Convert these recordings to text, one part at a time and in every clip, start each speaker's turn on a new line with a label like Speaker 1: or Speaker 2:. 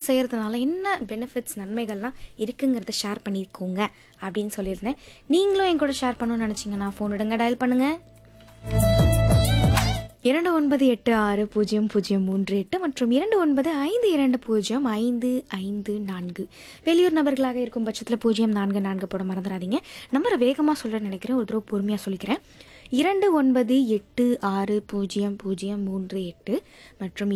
Speaker 1: செய்கிறதுனால என்ன பெனிஃபிட்ஸ் நன்மைகள்லாம் இருக்குங்கிறத ஷேர் பண்ணியிருக்கோங்க அப்படின்னு சொல்லியிருந்தேன். நீங்களும் என் கூட ஷேர் பண்ணணும்னு நினச்சிங்கன்னா ஃபோன் எடுங்க, டயல் பண்ணுங்கள் 29860038 மற்றும் 2952055554. வெளியூர் நபர்களாக இருக்கும் பட்சத்தில் 044 போட மறந்துடாதீங்க. நம்பரை வேகமாக சொல்ல நினைக்கிறேன், ஒரு தடவை பொறுமையாக சொல்லிக்கிறேன். 29860038 மற்றும்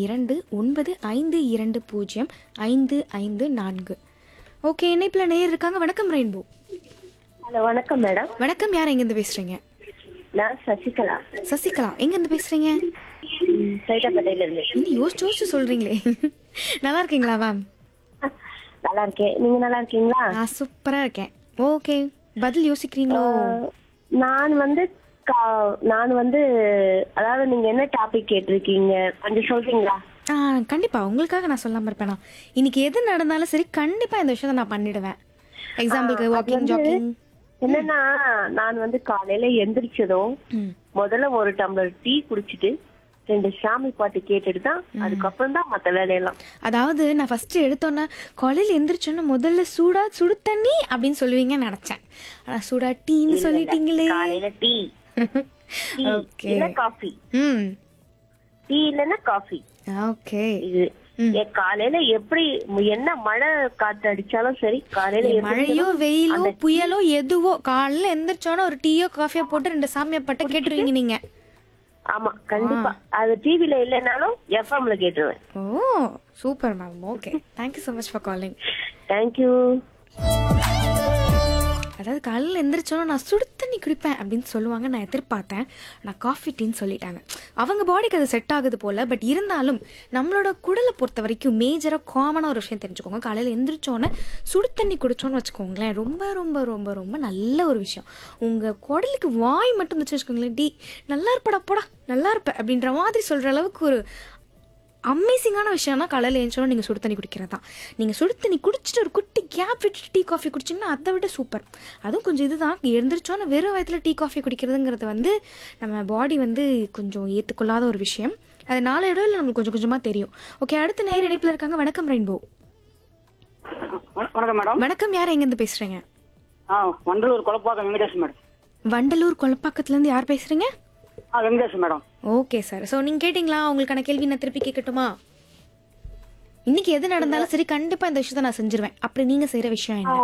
Speaker 1: 2952055554. ஓகே, இணைப்பில் நேர் இருக்காங்க. வணக்கம் ரெயின்போ.
Speaker 2: ஹலோ, வணக்கம் மேடம்.
Speaker 1: வணக்கம், யார் எங்கேருந்து பேசுகிறீங்க?
Speaker 2: நான் சசிகலா.
Speaker 1: சசிகலா, எங்கேருந்து பேசுகிறீங்க?
Speaker 2: சைதாப்பேட்டையில இருந்து.
Speaker 1: இன்னும் யோசிச்சு சொல்கிறீங்களே. நல்லா இருக்கீங்களா மேம்?
Speaker 2: நல்லா இருக்கேன், நீங்க நல்லா இருக்கீங்களா?
Speaker 1: நான் சூப்பராக இருக்கேன். ஓகே, பதில் யோசிக்கிறீங்களோ?
Speaker 2: நான் வந்து அதாவது நீங்க என்ன டாபிக் கேட்டிருக்கீங்க கொஞ்சம் சொல்றீங்களா?
Speaker 1: கண்டிப்பாக உங்களுக்காக நான் சொல்லாமல் இருப்பேனா? இன்னைக்கு எது நடந்தாலும் சரி, கண்டிப்பாக இந்த விஷயத்தை நான் பண்ணிடுவேன். எக்ஸாம்பிளுக்கு வாக்கிங், ஜாக்கிங்.
Speaker 2: என்னன்னா, நான் வந்து காலையில எந்திரிச்சதும் முதல்ல ஒரு டம்ளர் டீ குடிச்சிட்டு 2 சாமி பாட்டு கேட்டுட்டு தான் அதுக்கப்புறம் தான் மத்த வேலையெல்லாம்.
Speaker 1: அதாவது நான் ஃபர்ஸ்ட் எடுத்தோன்னே காலையில் எந்திரிச்சோன்னா முதல்ல சுடு தண்ணி அப்படின்னு சொல்லுவீங்கன்னு நினைச்சேன். ஆனா சூடா டீன்னு சொல்லிட்டீங்களே.
Speaker 2: காலையில டீ இல்ல காஃபி, டீ இல்லன்னா காஃபி.
Speaker 1: ஓகே,
Speaker 2: இது காலையில எப்படி என்ன மழை காத்து அடிச்சாலும் சரி, காலையில
Speaker 1: மழையோ வெயிலோ புயலோ எதுவோ காலையில எந்திரிச்சோன்னா ஒரு டீயோ காஃபியோ போட்டு 2 சாமியை பாட்டை கேட்டுருவீங்க நீங்க?
Speaker 2: ஆமா, கண்டிப்பா. அது டிவில இல்லைனாலும் எஃப்எம்ல கேட்டுருவேன்.
Speaker 1: ஓ super ma'am. Okay, thank you so much for calling.
Speaker 2: Thank you.
Speaker 1: அதாவது காலையில் எந்திரிச்சோன்னா நான் சுடு தண்ணி குடிப்பேன் அப்படின்னு சொல்லுவாங்க. நான் எதிர்பார்த்தேன், நான் காஃபி டீன்னு சொல்லிட்டாங்க. அவங்க பாடிக்கு அது செட் ஆகுது போல். பட் இருந்தாலும் நம்மளோட குடலை பொறுத்த வரைக்கும் மேஜராக காமனாக ஒரு விஷயம் தெரிஞ்சுக்கோங்க. காலையில் எந்திரிச்சோன்னே சுடு தண்ணி குடிச்சோன்னு வச்சுக்கோங்களேன், ரொம்ப ரொம்ப ரொம்ப ரொம்ப நல்ல ஒரு விஷயம். உங்கள் குடலுக்கு வாய் மட்டும் இருந்துச்சு வச்சுக்கோங்களேன், டீ நல்லா இருப்படா போடா நல்லா இருப்பேன் அப்படின்ற மாதிரி சொல்கிற அளவுக்கு ஒரு அமேசிங்கான விஷயம்னா காலையில் எழுந்தோன்னா நீங்கள் சுடு தண்ணி குடிக்கிறது தான். நீங்கள் சுடு தண்ணி குடிச்சிட்டு ஒரு குட்டி கேப் விட்டு டீ காஃபி குடிச்சிங்கன்னா அதை விட சூப்பர். அதுவும் கொஞ்சம் இதுதான், எழுந்திரிச்சோன்னா வெறும் வயத்தில் டீ காஃபி குடிக்கிறதுங்கிறது வந்து நம்ம பாடி வந்து கொஞ்சம் ஏற்றுக்கொள்ளாத ஒரு விஷயம். அது நாலு இடத்துல நம்மளுக்கு கொஞ்சம் கொஞ்சமாக தெரியும். ஓகே, அடுத்த நேர இணைப்பில் இருக்காங்க. வணக்கம் ரெயின்போ.
Speaker 3: வணக்கம் மேடம்.
Speaker 1: வணக்கம், யார் எங்கேருந்து பேசுகிறீங்க?
Speaker 3: வண்டலூர் கொலப்பாக்கம் வெங்கடேஷ் மேடம்.
Speaker 1: வண்டலூர் கொலப்பாக்கத்துலேருந்து யார் பேசுகிறீங்க?
Speaker 3: Venkatesh madam.
Speaker 1: Okay sir. So நீங்கள் கேட்டிங்களா? உங்களுக்கான கேள்வி நான் திருப்பி கேட்கட்டுமா? இன்னைக்கு எது நடந்தாலும் சரி, கண்டிப்பாக இந்த விஷயத்த நான் செஞ்சிருவேன். அப்படி நீங்கள் செய்கிற விஷயம் என்ன?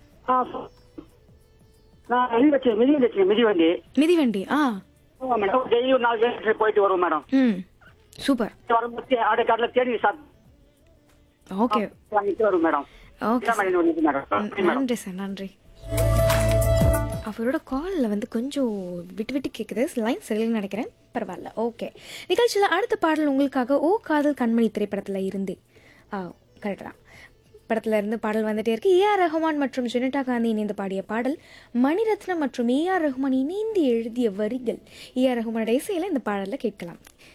Speaker 3: மிதிவண்டி.
Speaker 1: மிதிவண்டி.
Speaker 3: மேடம் டெய்லி ஒரு 4 கிலோமீட்டர் போயிட்டு வருவோம் மேடம்.
Speaker 1: சூப்பர்.
Speaker 3: வரும்போது ஆடை காட்டில் தேடி
Speaker 1: ஓகே
Speaker 3: வரும் மேடம்.
Speaker 1: ஓகே, நன்றி சார், நன்றி. அவரோட காலில் வந்து கொஞ்சம் விட்டு விட்டு கேட்குது, லைன் சரியில்லைன்னு நினைக்கிறேன், பரவாயில்ல. ஓகே, நிகழ்ச்சியில் அடுத்த பாடல் உங்களுக்காக ஓ காதல் கண்மணி திரைப்படத்தில் இருந்து கரெக்டாக தான் படத்தில் இருந்து பாடல் வந்துட்டே இருக்கு. ஏஆர் ரஹ்மான் மற்றும் ஜெனிட்டா காந்தி இணைந்து பாடிய பாடல், மணிரத்னம் மற்றும் ஏஆர் ரஹ்மான் இணைந்து எழுதிய வரிகள், ஏஆர் ரஹ்மானோட இசையில் இந்த பாடலில் கேட்கலாம்.